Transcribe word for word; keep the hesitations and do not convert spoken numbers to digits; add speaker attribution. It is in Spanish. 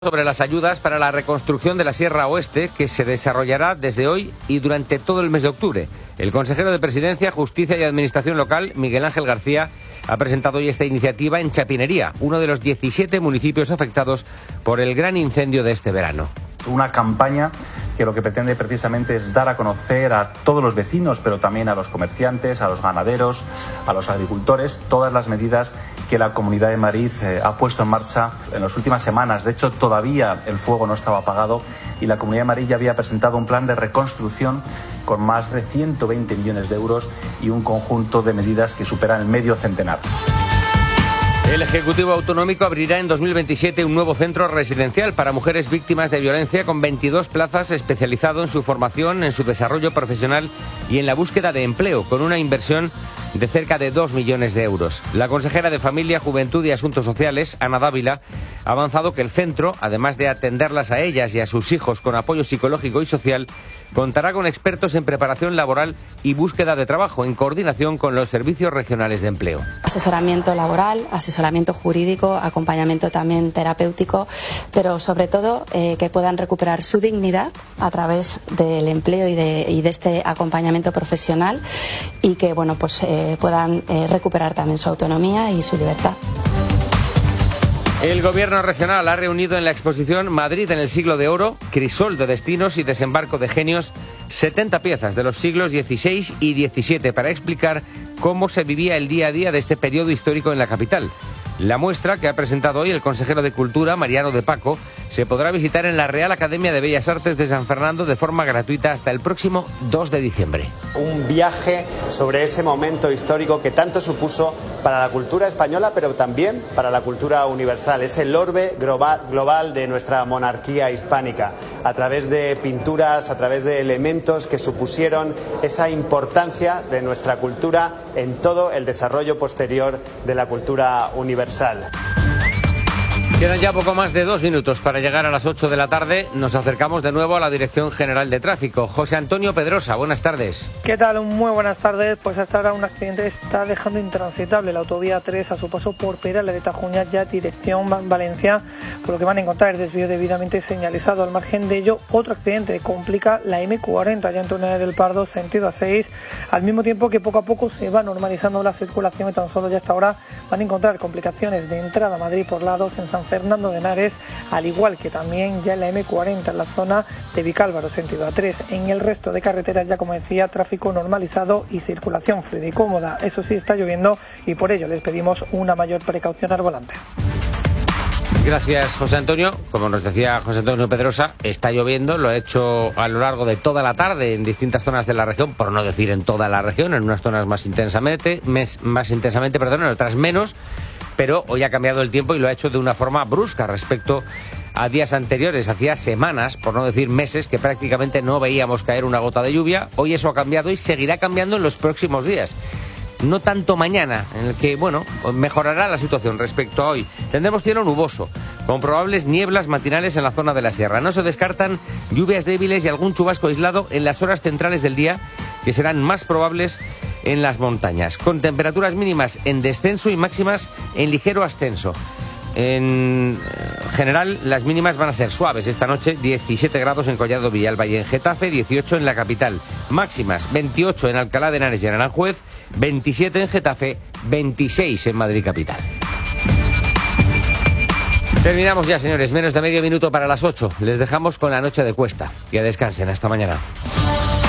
Speaker 1: Sobre las ayudas para la reconstrucción de la Sierra Oeste, que se desarrollará desde hoy y durante todo el mes de octubre. El consejero de Presidencia, Justicia y Administración Local, Miguel Ángel García, ha presentado hoy esta iniciativa en Chapinería, uno de los diecisiete municipios afectados por el gran incendio de este verano.
Speaker 2: Una campaña que lo que pretende precisamente es dar a conocer a todos los vecinos, pero también a los comerciantes, a los ganaderos, a los agricultores, todas las medidas que la Comunidad de Madrid eh, ha puesto en marcha en las últimas semanas. De hecho, todavía el fuego no estaba apagado y la Comunidad de Madrid ya había presentado un plan de reconstrucción con más de ciento veinte millones de euros y un conjunto de medidas que superan el medio centenar.
Speaker 1: El Ejecutivo Autonómico abrirá en dos mil veintisiete un nuevo centro residencial para mujeres víctimas de violencia con veintidós plazas, especializado en su formación, en su desarrollo profesional y en la búsqueda de empleo, con una inversión de cerca de dos millones de euros. La consejera de Familia, Juventud y Asuntos Sociales, Ana Dávila, ha avanzado que el centro, además de atenderlas a ellas y a sus hijos con apoyo psicológico y social, contará con expertos en preparación laboral y búsqueda de trabajo, en coordinación con los servicios regionales de empleo.
Speaker 3: Asesoramiento laboral, asesoramiento jurídico, acompañamiento también terapéutico, pero sobre todo eh, que puedan recuperar su dignidad a través del empleo y de, y de este acompañamiento profesional y que bueno pues eh, puedan eh, recuperar también su autonomía y su libertad.
Speaker 1: El Gobierno regional ha reunido en la exposición Madrid en el siglo de oro, crisol de destinos y desembarco de genios, setenta piezas de los siglos dieciséis y diecisiete para explicar cómo se vivía el día a día de este periodo histórico en la capital. La muestra, que ha presentado hoy el consejero de Cultura, Mariano de Paco, se podrá visitar en la Real Academia de Bellas Artes de San Fernando de forma gratuita hasta el próximo dos de diciembre.
Speaker 4: Un viaje sobre ese momento histórico que tanto supuso para la cultura española, pero también para la cultura universal. Es el orbe global de nuestra monarquía hispánica, a través de pinturas, a través de elementos que supusieron esa importancia de nuestra cultura en todo el desarrollo posterior de la cultura universal.
Speaker 1: Quedan ya poco más de dos minutos para llegar a las ocho de la tarde. Nos acercamos de nuevo a la Dirección General de Tráfico. José Antonio Pedrosa, buenas tardes.
Speaker 5: ¿Qué tal? Muy buenas tardes. Pues hasta ahora un accidente está dejando intransitable la autovía tres a su paso por Perales de Tajuña, ya dirección Valencia, por lo que van a encontrar el desvío debidamente señalizado. Al margen de ello, otro accidente complica la eme cuarenta, ya en Túnez del Pardo, sentido A seis, al mismo tiempo que poco a poco se va normalizando la circulación y tan solo ya hasta ahora van a encontrar complicaciones de entrada a Madrid por lados en San Fernando de Henares, al igual que también ya en la eme cuarenta en la zona de Vicálvaro, sentido A tres. En el resto de carreteras, ya como decía, tráfico normalizado y circulación fluida y cómoda. Eso sí, está lloviendo y por ello les pedimos una mayor precaución al volante.
Speaker 1: Gracias, José Antonio. Como nos decía José Antonio Pedrosa, está lloviendo, lo ha hecho a lo largo de toda la tarde en distintas zonas de la región, por no decir en toda la región, en unas zonas más intensamente, más intensamente, perdón, en otras menos, pero hoy ha cambiado el tiempo y lo ha hecho de una forma brusca respecto a días anteriores. Hacía semanas, por no decir meses, que prácticamente no veíamos caer una gota de lluvia. Hoy eso ha cambiado y seguirá cambiando en los próximos días. No tanto mañana, en el que, bueno, mejorará la situación respecto a hoy. Tendremos cielo nuboso, con probables nieblas matinales en la zona de la sierra. No se descartan lluvias débiles y algún chubasco aislado en las horas centrales del día, que serán más probables en las montañas, con temperaturas mínimas en descenso y máximas en ligero ascenso. En general, las mínimas van a ser suaves esta noche, diecisiete grados en Collado Villalba y en Getafe, dieciocho en la capital. Máximas, veintiocho en Alcalá de Henares y en Aranjuez, veintisiete en Getafe, veintiséis en Madrid capital. Terminamos ya, señores, menos de medio minuto para las ocho. Les dejamos con la noche de Cuesta. Que descansen, hasta mañana.